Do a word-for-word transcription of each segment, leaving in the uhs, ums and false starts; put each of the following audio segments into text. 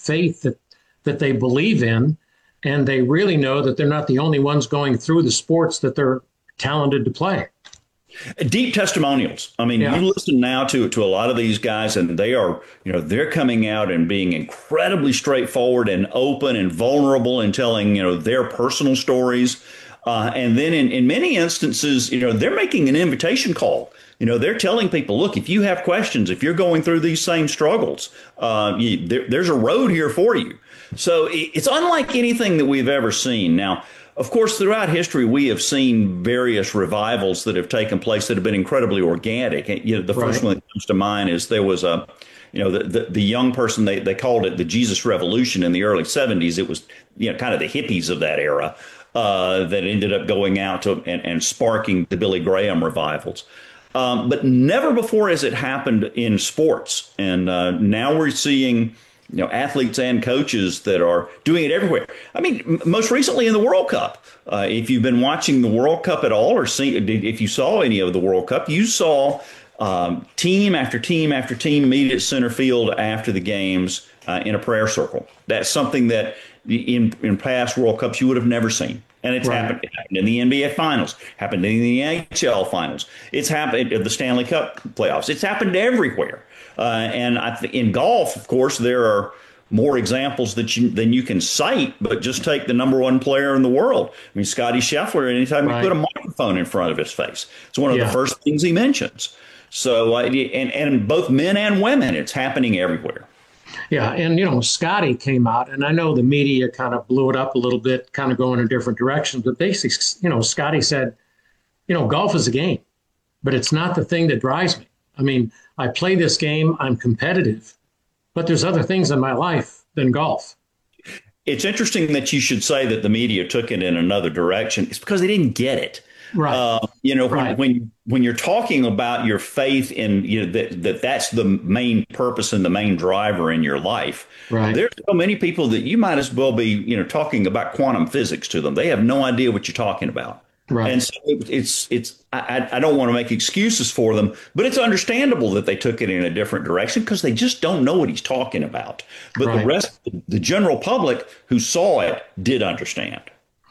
faith that, that they believe in. And they really know that they're not the only ones going through the sports that they're talented to play. Deep testimonials. I mean, Yeah. you listen now to to a lot of these guys, and they are, you know, they're coming out and being incredibly straightforward and open and vulnerable and telling, you know, their personal stories. Uh, and then in, in many instances, you know, they're making an invitation call. You know, they're telling people, look, if you have questions, if you're going through these same struggles, uh, you, there, there's a road here for you. So it, it's unlike anything that we've ever seen. Now, of course, throughout history, we have seen various revivals that have taken place that have been incredibly organic. You know, the Right. first one that comes to mind is there was a, you know, the, the, the young person, they, they called it the Jesus Revolution in the early seventies. It was, you know, kind of the hippies of that era uh, that ended up going out to and, and sparking the Billy Graham revivals. Um, but never before has it happened in sports. And uh, now we're seeing, you know, athletes and coaches that are doing it everywhere. I mean, m- most recently in the World Cup, uh, if you've been watching the World Cup at all, or see, if you saw any of the World Cup, you saw um, team after team after team meet at center field after the games uh, in a prayer circle. That's something that in in past World Cups you would have never seen. And it's Right. happened. It happened in the N B A Finals, happened in the N H L Finals. It's happened at the Stanley Cup playoffs. It's happened everywhere. Uh, and I th- in golf, of course, there are more examples that you, than you can cite. But just take the number one player in the world. I mean, Scotty Scheffler. Anytime Right. you put a microphone in front of his face, it's one of Yeah. the first things he mentions. So, uh, and and both men and women, it's happening everywhere. Yeah, and you know, Scotty came out, and I know the media kind of blew it up a little bit, kind of going in a different direction. But basically, you know, Scotty said, you know, golf is a game, but it's not the thing that drives me. I mean, I play this game, I'm competitive, but there's other things in my life than golf. It's interesting that you should say that the media took it in another direction. It's because they didn't get it. Right. Uh, you know, when, Right. when when you're talking about your faith in, you know, that, that that's the main purpose and the main driver in your life. Right. There's so many people that you might as well be, you know, talking about quantum physics to them. They have no idea what you're talking about. Right. And so it, it's it's I, I don't want to make excuses for them, but it's understandable that they took it in a different direction because they just don't know what he's talking about. But Right. the rest, the general public who saw it did understand.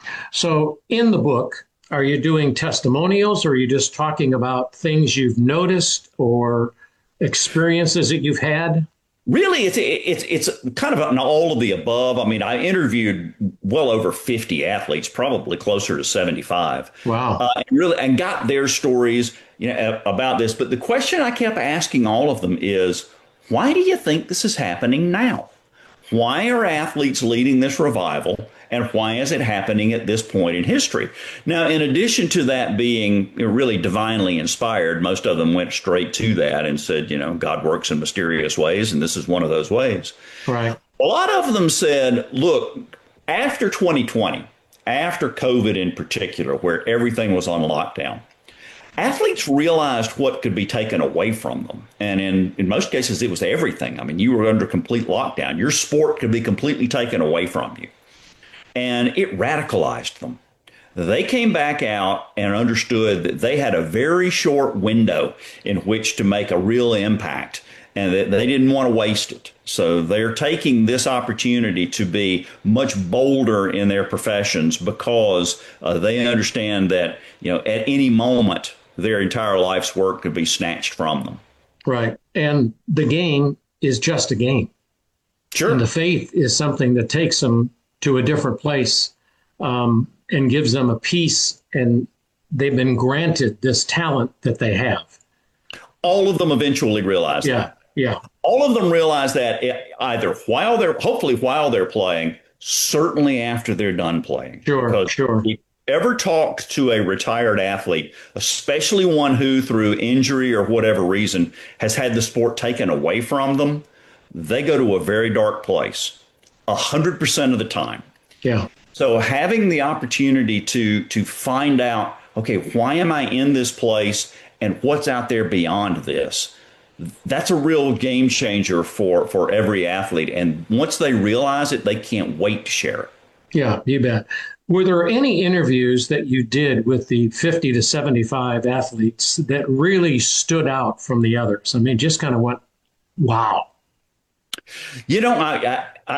So in the book, are you doing testimonials, or are you just talking about things you've noticed or experiences that you've had? Really, it's it's it's kind of an all of the above. I mean, I interviewed well over fifty athletes, probably closer to seventy-five. Wow. Uh, and really, and got their stories, you know, about this. But the question I kept asking all of them is, why do you think this is happening now? Why are athletes leading this revival, and why is it happening at this point in history? Now, in addition to that being really divinely inspired, most of them went straight to that and said, you know, God works in mysterious ways, and this is one of those ways. Right. A lot of them said, look, after twenty twenty, after COVID in particular, where everything was on lockdown, athletes realized what could be taken away from them. And in, in most cases, it was everything. I mean, you were under complete lockdown. Your sport could be completely taken away from you. And it radicalized them. They came back out and understood that they had a very short window in which to make a real impact, and that they didn't want to waste it. So they're taking this opportunity to be much bolder in their professions because uh, they understand that, you know, at any moment, their entire life's work could be snatched from them. Right. And the game is just a game. Sure. And the faith is something that takes them to a different place um, and gives them a peace. And they've been granted this talent that they have. All of them eventually realize Yeah. that. Yeah. All of them realize that either while they're, hopefully while they're playing, certainly after they're done playing. Sure. Because Sure. if you ever talked to a retired athlete, especially one who through injury or whatever reason has had the sport taken away from them, they go to a very dark place a hundred percent of the time. Yeah. So having the opportunity to to find out, okay, why am I in this place and what's out there beyond this? That's a real game changer for, for every athlete. And once they realize it, they can't wait to share it. Yeah, you bet. Were there any interviews that you did with the fifty to seventy-five athletes that really stood out from the others? I mean, just kind of went, wow. You know, I, I